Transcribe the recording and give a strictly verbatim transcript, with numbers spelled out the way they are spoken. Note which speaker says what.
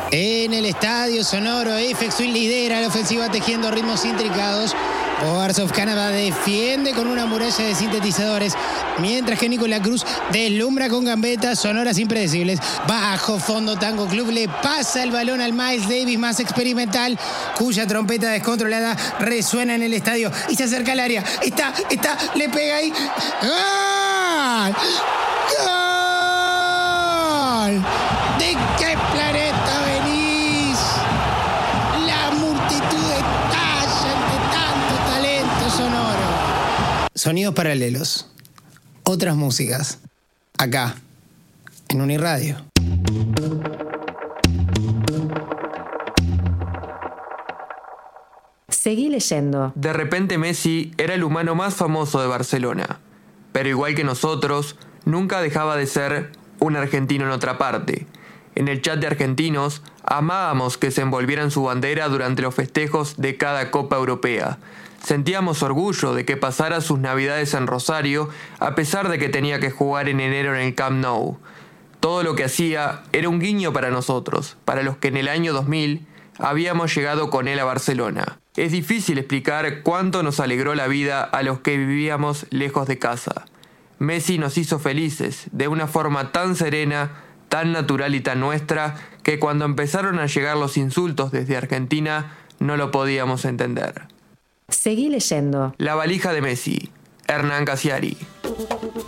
Speaker 1: En el estadio sonoro, Aphex Twin lidera la ofensiva tejiendo ritmos intricados. Boards of Canada defiende con una muralla de sintetizadores, mientras que Nicolás Cruz deslumbra con gambetas sonoras impredecibles. Bajo fondo, Tango Club le pasa el balón al Miles Davis más experimental, cuya trompeta descontrolada resuena en el estadio y se acerca al área. Está, está, le pega ahí. ¡Gol! ¡Gol! ¿De qué planeta venís? La multitud estalla ante tanto talento sonoro. Sonidos paralelos. Otras músicas. Acá, en Uniradio.
Speaker 2: Seguí leyendo.
Speaker 3: De repente Messi era el humano más famoso de Barcelona. Pero igual que nosotros, nunca dejaba de ser un argentino en otra parte. En el chat de argentinos, amábamos que se envolviera en su bandera durante los festejos de cada Copa Europea. Sentíamos orgullo de que pasara sus navidades en Rosario, a pesar de que tenía que jugar en enero en el Camp Nou. Todo lo que hacía era un guiño para nosotros, para los que en el año dos mil habíamos llegado con él a Barcelona. Es difícil explicar cuánto nos alegró la vida a los que vivíamos lejos de casa. Messi nos hizo felices, de una forma tan serena, tan natural y tan nuestra, que cuando empezaron a llegar los insultos desde Argentina, no lo podíamos entender.
Speaker 2: Seguí leyendo.
Speaker 3: La valija de Messi, Hernán Casiari.